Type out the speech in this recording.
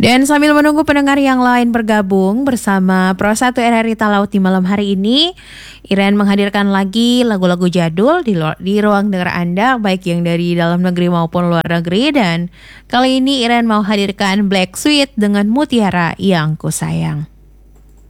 Dan sambil menunggu pendengar yang lain bergabung bersama Pro 1 RRI Talaut di malam hari ini, Iren menghadirkan lagi lagu-lagu jadul di ruang dengar Anda, baik yang dari dalam negeri maupun luar negeri. Dan kali ini Iren mau hadirkan Black Sweet dengan Mutiara Yang Ku Sayang.